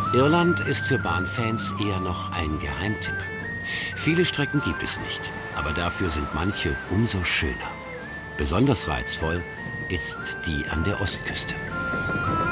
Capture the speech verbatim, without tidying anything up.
Irland ist für Bahnfans eher noch ein Geheimtipp. Viele Strecken gibt es nicht, aber dafür sind manche umso schöner. Besonders reizvoll ist die an der Ostküste.